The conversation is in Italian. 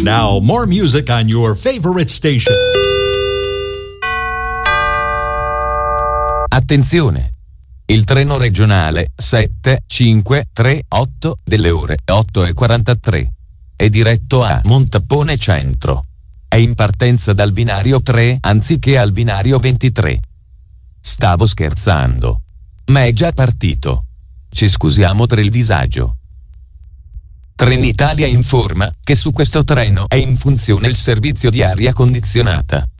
Now, more music on your favorite station. Attenzione! Il treno regionale 7538 delle ore 8:43 è diretto a Montapone Centro. È in partenza dal binario 3 anziché al binario 23. Stavo scherzando. Ma è già partito. Ci scusiamo per il disagio. Trenitalia informa che su questo treno è in funzione il servizio di aria condizionata.